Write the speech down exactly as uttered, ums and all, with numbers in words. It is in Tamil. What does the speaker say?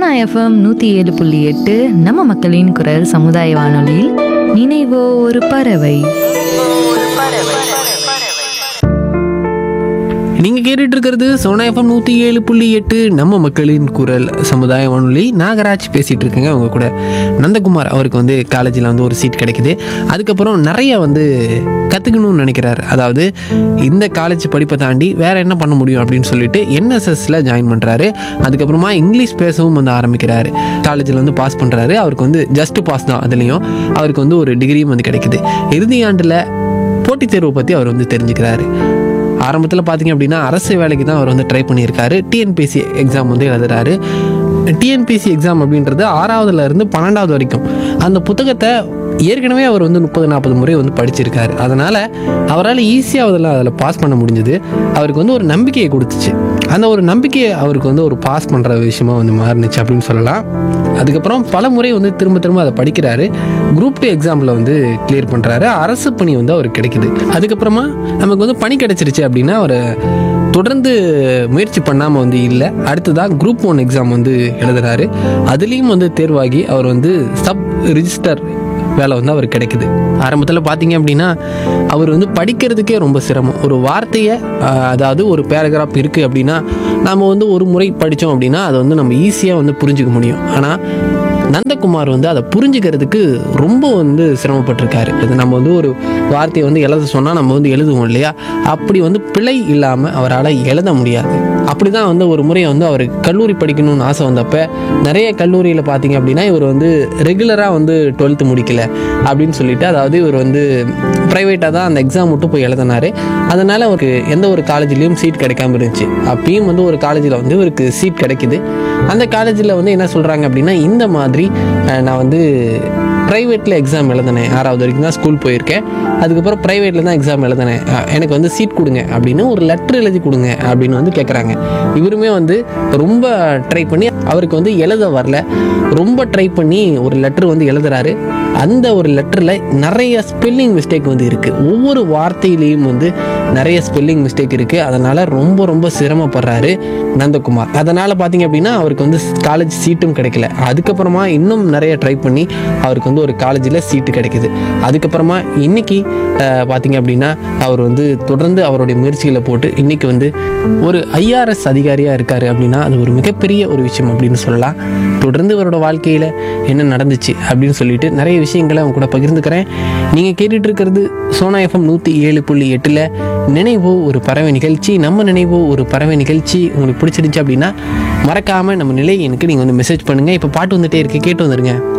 சோனா எஃப்எம் நூற்றி ஏழு புள்ளி எட்டு நம்ம மக்களின் குரல் சமுதாய வானொலியில் நினைவோ ஒரு பறவை. நீங்கள் கேட்டுட்டு இருக்கிறது சோனா எஃப்எம் நூற்றி ஏழு புள்ளி எட்டு நம்ம மக்களின் குரல் சமுதாய வானொலி. நாகராஜ் பேசிகிட்டு இருக்கேங்க அவங்க கூட. நந்தகுமார் அவருக்கு வந்து காலேஜில் வந்து ஒரு சீட் கிடைக்குது. அதுக்கப்புறம் நிறைய வந்து கற்றுக்கணும்னு நினைக்கிறார். அதாவது இந்த காலேஜ் படிப்பை தாண்டி வேறு என்ன பண்ண முடியும் அப்படின்னு சொல்லிட்டு என்எஸ்எஸ்ல ஜாயின் பண்ணுறாரு. அதுக்கப்புறமா இங்கிலீஷ் பேசவும் வந்து ஆரம்பிக்கிறாரு. காலேஜில் வந்து பாஸ் பண்ணுறாரு. அவருக்கு வந்து ஜஸ்ட் பாஸ் தான். அதுலேயும் அவருக்கு வந்து ஒரு டிகிரியும் வந்து கிடைக்குது. இறுதி ஆண்டில் போட்டித் தேர்வை பற்றி அவர் வந்து தெரிஞ்சுக்கிறாரு. ஆரம்பத்தில் பார்த்தீங்க அப்படின்னா அரசு வேலைக்கு தான் அவர் வந்து ட்ரை பண்ணியிருக்காரு. டிஎன்பிஎஸ்சி எக்ஸாம் வந்து எழுதுறாரு. டிஎன்பிஎஸ்சி எக்ஸாம் அப்படின்றது ஆறாவதுல இருந்து பன்னெண்டாவது வரைக்கும் அந்த புத்தகத்தை ஏற்கனவே அவர் வந்து முப்பது நாற்பது முறை வந்து படிச்சிருக்காரு. அதனால் அவரால் ஈஸியாக அதில் அதில் பாஸ் பண்ண முடிஞ்சது. அவருக்கு வந்து ஒரு நம்பிக்கையை கொடுத்துச்சு. அந்த ஒரு நம்பிக்கையை அவருக்கு வந்து ஒரு பாஸ் பண்ணுற விஷயமா வந்து மாறினுச்சு அப்படின்னு சொல்லலாம். அதுக்கப்புறம் பல முறை வந்து திரும்ப திரும்ப அதை படிக்கிறாரு. குரூப் டூ எக்ஸாமில் வந்து கிளியர் பண்ணுறாரு. அரசு பணி வந்து அவருக்கு கிடைக்குது. அதுக்கப்புறமா நமக்கு வந்து பணி கிடைச்சிருச்சு அப்படின்னா அவர் தொடர்ந்து முயற்சி பண்ணாமல் வந்து இல்லை. அடுத்ததான் குரூப் ஒன் எக்ஸாம் வந்து எழுதுறாரு. அதுலேயும் வந்து தேர்வாகி அவர் வந்து சப் ரிஜிஸ்டர் வேலை வந்து அவருக்கு கிடைக்குது. ஆரம்பத்தில் பார்த்தீங்க அப்படின்னா அவர் வந்து படிக்கிறதுக்கே ரொம்ப சிரமம். ஒரு வார்த்தையை அதாவது ஒரு பேராகிராஃப் இருக்குது அப்படின்னா நம்ம வந்து ஒரு முறை படித்தோம் அப்படின்னா அதை வந்து நம்ம ஈஸியாக வந்து புரிஞ்சுக்க முடியும். ஆனால் நந்தகுமார் வந்து அதை புரிஞ்சுக்கிறதுக்கு ரொம்ப வந்து சிரமப்பட்டிருக்காரு. அது நம்ம வந்து ஒரு வார்த்தையை வந்து எழுத சொன்னால் நம்ம வந்து எழுதுவோம் இல்லையா, அப்படி வந்து பிழை இல்லாமல் அவரால் எழுத முடியாது. அப்படி தான் வந்து ஒரு முறை வந்து அவர் கல்லூரி படிக்கணும்னு ஆசை வந்தப்போ நிறைய கல்லூரியில் பார்த்தீங்க அப்படின்னா இவர் வந்து ரெகுலராக வந்து டுவெல்த்து முடிக்கல அப்படின்னு சொல்லிட்டு, அதாவது இவர் வந்து ப்ரைவேட்டாக தான் அந்த எக்ஸாம் மட்டும் போய் எழுதினார். அதனால் அவருக்கு எந்த ஒரு காலேஜ்லேயும் சீட் கிடைக்காம இருந்துச்சு. அப்பயும் வந்து ஒரு காலேஜில் வந்து இவருக்கு சீட் கிடைக்குது. அந்த காலேஜில் வந்து என்ன சொல்கிறாங்க அப்படின்னா, இந்த மாதிரி நான் வந்து ப்ரைவேட்டில் எக்ஸாம் எழுதினேன், ஆறாவது வரைக்கும் தான் ஸ்கூல் போயிருக்கேன், அதுக்கப்புறம் ப்ரைவேட்டில் தான் எக்ஸாம் எழுதினேன், எனக்கு வந்து சீட் கொடுங்க அப்படின்னு ஒரு லெட்டர் எழுதி கொடுங்க அப்படின்னு வந்து கேட்குறாங்க. இவருமே வந்து ரொம்ப ட்ரை பண்ணி அவருக்கு வந்து எழுத வரல. ரொம்ப ட்ரை பண்ணி ஒரு லெட்டர் வந்து எழுதுறாரு. அந்த ஒரு லெட்டரில் நிறைய ஸ்பெல்லிங் மிஸ்டேக் வந்து இருக்குது. ஒவ்வொரு வார்த்தையிலையும் வந்து நிறைய ஸ்பெல்லிங் மிஸ்டேக் இருக்குது. அதனால் ரொம்ப ரொம்ப சிரமப்படுறாரு நந்தகுமார். அதனால் பார்த்தீங்க அப்படின்னா அவருக்கு வந்து காலேஜ் சீட்டும் கிடைக்கல. அதுக்கப்புறமா இன்னும் நிறைய ட்ரை பண்ணி அவருக்கு வந்து ஒரு காலேஜில் சீட்டு கிடைக்குது. அதுக்கப்புறமா இன்றைக்கி பார்த்தீங்க அப்படின்னா அவர் வந்து தொடர்ந்து அவருடைய முயற்சிகளை போட்டு இன்றைக்கி வந்து ஒரு ஐஆர்எஸ் அதிகாரியாக இருக்கார் அப்படின்னா அது ஒரு மிகப்பெரிய ஒரு விஷயம் அப்படின்னு சொல்லலாம். தொடர்ந்து அவரோட வாழ்க்கையில் என்ன நடந்துச்சு அப்படின்னு சொல்லிட்டு நிறைய விஷயங்களை அவங்க கூட பகிர்ந்துக்கிறேன். நீங்கள் கேட்டுட்டு இருக்கிறது சோனா எஃப்எம் நூற்றி ஏழு புள்ளி எட்டில் நினைவோ ஒரு பறவை நிகழ்ச்சி. நம்ம நினைவோ ஒரு பறவை நிகழ்ச்சி உங்களுக்கு பிடிச்சிருந்துச்சு அப்படின்னா மறக்காமல் நம்ம நிலை எனக்கு நீங்கள் வந்து மெசேஜ் பண்ணுங்கள். இப்போ பாட்டு வந்துகிட்டே இருக்கு, கேட்டு வந்துடுங்க.